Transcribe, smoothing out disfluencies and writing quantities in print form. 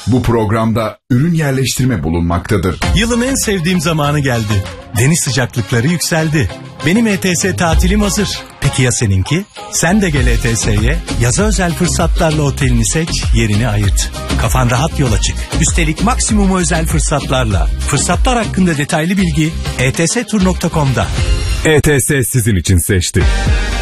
Bu programda ürün yerleştirme bulunmaktadır. Yılın en sevdiğim zamanı geldi. Deniz sıcaklıkları yükseldi. Benim ETS tatilim hazır. Peki ya seninki? Sen de gel ETS'ye. Yaza özel fırsatlarla otelini seç, yerini ayırt. Kafan rahat yola çık. Üstelik maksimum özel fırsatlarla. Fırsatlar hakkında detaylı bilgi etstur.com'da. ETS sizin için seçti.